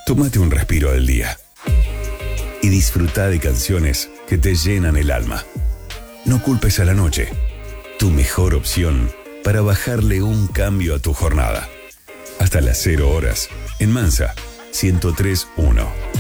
Tómate un respiro del día y disfruta de canciones que te llenan el alma. No culpes a la noche, tu mejor opción para bajarle un cambio a tu jornada. Hasta las 0 horas, en Mansa 103.1.